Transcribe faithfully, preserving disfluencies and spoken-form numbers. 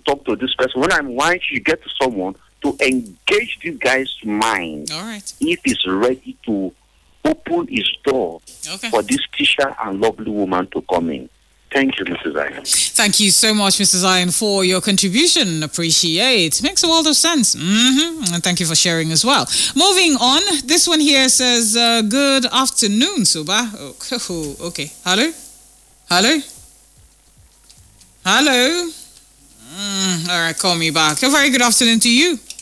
talk to this person. When I'm why should you get to someone to engage this guy's mind? All right. If he's ready to open his door okay. for this teacher and lovely woman to come in. Thank you, Missus Zion. Thank you so much, Mister Zion, for your contribution. Appreciate. Makes a world of sense. Mm-hmm. And thank you for sharing as well. Moving on, this one here says, uh, good afternoon, Suba. Oh, okay. Hello? Hello? Hello? Mm, all right, call me back. A very good afternoon to you.